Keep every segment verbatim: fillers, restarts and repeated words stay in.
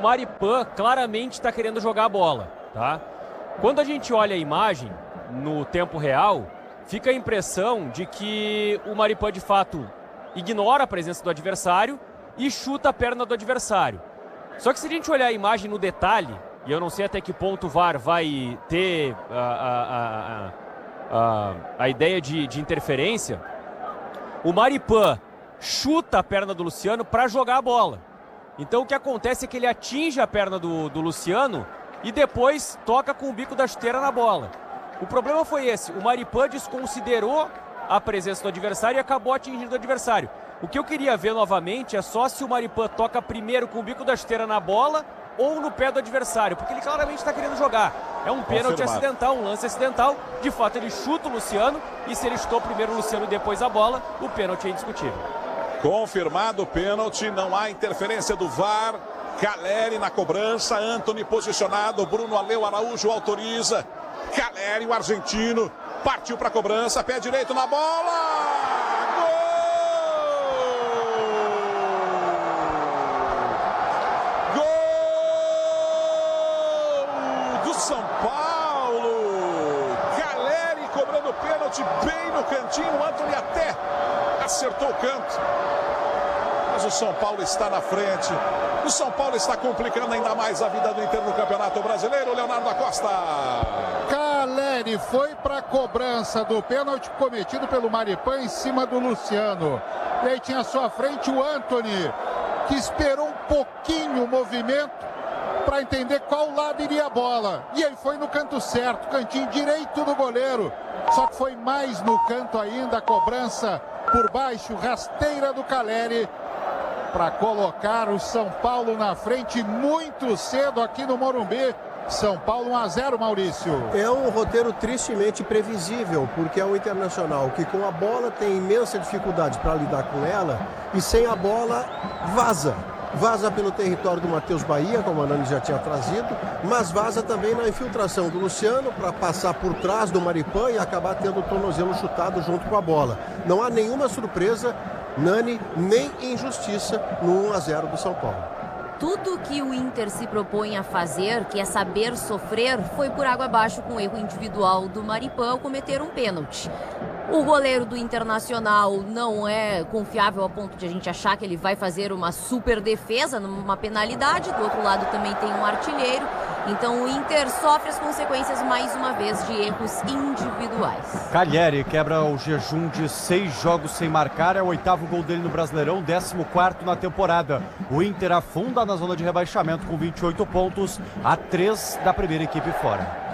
Maripan claramente está querendo jogar a bola, tá? Quando a gente olha a imagem no tempo real, fica a impressão de que o Maripan de fato ignora a presença do adversário e chuta a perna do adversário. Só que se a gente olhar a imagem no detalhe, e eu não sei até que ponto o V A R vai ter a, a, a, a, a ideia de, de interferência, o Maripan chuta a perna do Luciano para jogar a bola. Então o que acontece é que ele atinge a perna do, do Luciano e depois toca com o bico da chuteira na bola. O problema foi esse, o Maripan desconsiderou a presença do adversário e acabou atingindo o adversário. O que eu queria ver novamente é só se o Maripan toca primeiro com o bico da chuteira na bola ou no pé do adversário, porque ele claramente está querendo jogar. É um pênalti acidental, um lance acidental. De fato, ele chuta o Luciano e se ele chutou primeiro o Luciano e depois a bola, o pênalti é indiscutível. Confirmado o pênalti, não há interferência do V A R. Caleri na cobrança, Antony posicionado, Bruno Aleu Araújo autoriza. Caleri, o argentino, partiu para a cobrança, pé direito na bola! São Paulo, Caleri cobrando pênalti bem no cantinho, o Antony até acertou o canto, mas o São Paulo está na frente, o São Paulo está complicando ainda mais a vida do Inter no Campeonato Brasileiro. Leonardo Acosta. Caleri foi para a cobrança do pênalti cometido pelo Maripan em cima do Luciano, e aí tinha à sua frente o Antony, que esperou um pouquinho o movimento para entender qual lado iria a bola. E aí foi no canto certo, cantinho direito do goleiro. Só que foi mais no canto ainda, a cobrança por baixo, rasteira do Caleri, para colocar o São Paulo na frente muito cedo aqui no Morumbi. São Paulo um a zero, Maurício. É um roteiro tristemente previsível, porque é o Internacional que com a bola tem imensa dificuldade para lidar com ela e sem a bola vaza. Vaza pelo território do Matheus Bahia, como a Nani já tinha trazido, mas vaza também na infiltração do Luciano para passar por trás do Maripan e acabar tendo o tornozelo chutado junto com a bola. Não há nenhuma surpresa, Nani, nem injustiça no um a zero do São Paulo. Tudo que o Inter se propõe a fazer, que é saber sofrer, foi por água abaixo com o erro individual do Maripan ao cometer um pênalti. O goleiro do Internacional não é confiável a ponto de a gente achar que ele vai fazer uma super defesa numa penalidade. Do outro lado também tem um artilheiro. Então o Inter sofre as consequências mais uma vez de erros individuais. Caleri quebra o jejum de seis jogos sem marcar. É o oitavo gol dele no Brasileirão, décimo quarto na temporada. O Inter afunda na zona de rebaixamento com vinte e oito pontos, a três da primeira equipe fora.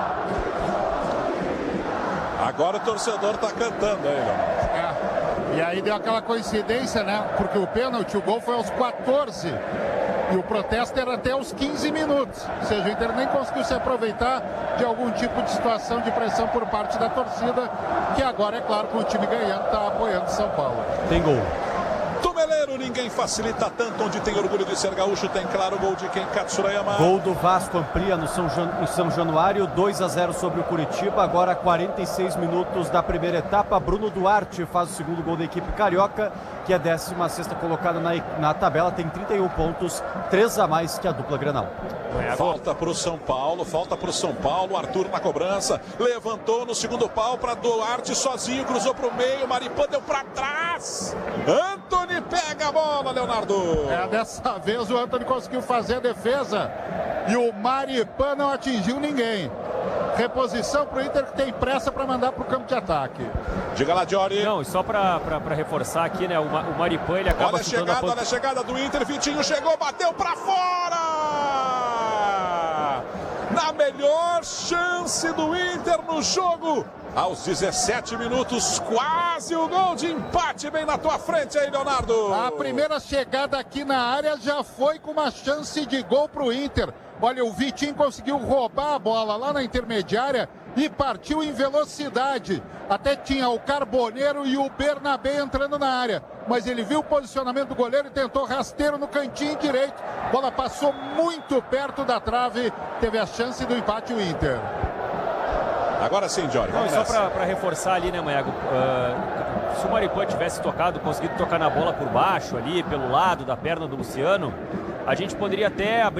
Agora o torcedor está cantando aí, é. E aí deu aquela coincidência, né? Porque o pênalti, o gol foi aos quatorze e o protesto era até aos quinze minutos. Ou seja, o Inter nem conseguiu se aproveitar de algum tipo de situação de pressão por parte da torcida, que agora, é claro, com o time ganhando, está apoiando São Paulo. Tem gol. Tumeleiro, ninguém facilita tanto. Onde tem orgulho de ser gaúcho, tem claro gol de quem? Katsurayama. Gol do Vasco amplia no São, Jan... em São Januário, dois a zero sobre o Curitiba. Agora quarenta e seis minutos da primeira etapa. Bruno Duarte faz o segundo gol da equipe carioca, que é a décima sexta colocada na, na tabela, tem trinta e um pontos, três a mais que a dupla Grenal. Falta para o São Paulo, falta para o São Paulo. Arthur na cobrança, levantou no segundo pau para Duarte sozinho, cruzou para o meio, Maripan deu para trás. Antony pega a bola, Leonardo. É, dessa vez o Antony conseguiu fazer a defesa e o Maripan não atingiu ninguém. Reposição para o Inter, que tem pressa para mandar para o campo de ataque. Diga lá, Jory. Não, e só para reforçar aqui, né? O, o Maripan, ele acaba olha a chegada, a... olha a chegada do Inter. Vitinho chegou, bateu para fora. Na melhor chance do Inter no jogo. Aos dezessete minutos, quase o gol de empate bem na tua frente aí, Leonardo. A primeira chegada aqui na área já foi com uma chance de gol para o Inter. Olha, o Vitinho conseguiu roubar a bola lá na intermediária e partiu em velocidade. Até tinha o Carboneiro e o Bernabé entrando na área. Mas ele viu o posicionamento do goleiro e tentou rasteiro no cantinho direito. A bola passou muito perto da trave. Teve a chance do empate o Inter. Agora sim, Jory. Não, só para reforçar ali, né, Maiago? Uh, se o Maripan tivesse tocado, conseguido tocar na bola por baixo ali, pelo lado da perna do Luciano, a gente poderia até abrir